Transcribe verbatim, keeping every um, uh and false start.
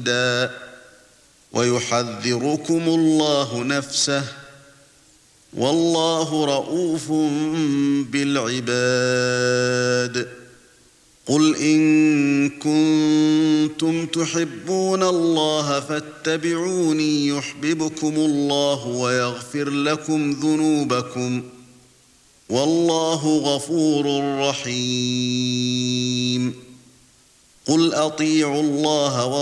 شديدا ويحذركم الله نفسه والله رؤوف بالعباد قل إن كنتم تحبون الله فاتبعوني يحببكم الله ويغفر لكم ذنوبكم والله غفور رحيم قل أطيعوا الله